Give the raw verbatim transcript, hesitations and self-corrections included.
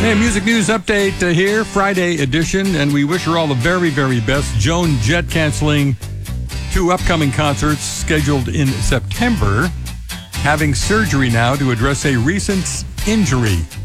Hey, music news update uh, here, Friday edition, and we wish her all the very, very best. Joan Jett canceling two upcoming concerts scheduled in September, having surgery now to address a recent injury.